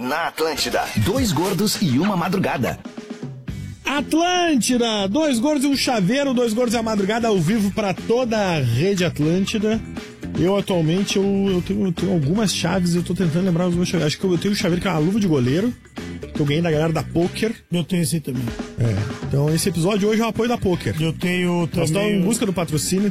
na Atlântida. Dois gordos e uma madrugada. Atlântida, dois gordos e um chaveiro, dois gordos e a madrugada ao vivo para toda a rede Atlântida. Eu atualmente eu tenho algumas chaves, eu tô tentando lembrar os meus chaves. Acho que eu tenho um chaveiro que é uma luva de goleiro, que eu ganhei da galera da Poker. Eu tenho esse aí também. Então esse episódio hoje é o apoio da Poker. Eu tenho também. Nós estamos em busca do patrocínio.